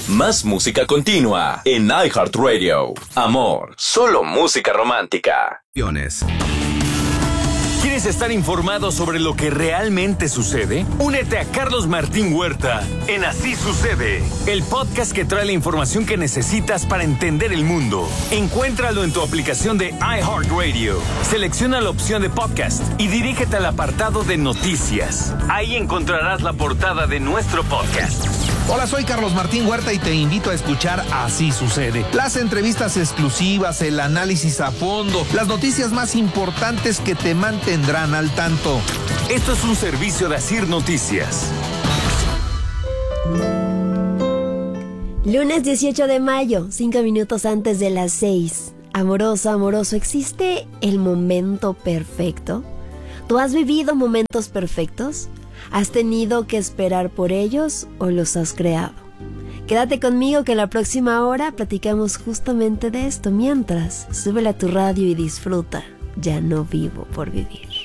Más música continua en iHeartRadio. Amor, solo música romántica. ¿Quieres estar informado sobre lo que realmente sucede? Únete a Carlos Martín Huerta en Así Sucede, el podcast que trae la información que necesitas para entender el mundo. Encuéntralo en tu aplicación de iHeartRadio. Selecciona la opción de podcast y dirígete al apartado de noticias. Ahí encontrarás la portada de nuestro podcast. Hola, soy Carlos Martín Huerta y te invito a escuchar Así Sucede. Las entrevistas exclusivas, el análisis a fondo, las noticias más importantes que te mantendrán al tanto. Esto es un servicio de Asir Noticias. Lunes 18 de mayo, 5 minutos antes de las 6. Amoroso, amoroso, ¿existe el momento perfecto? ¿Tú has vivido momentos perfectos? ¿Has tenido que esperar por ellos o los has creado? Quédate conmigo que en la próxima hora platicamos justamente de esto. Mientras, súbele a tu radio y disfruta. Ya no vivo por vivir.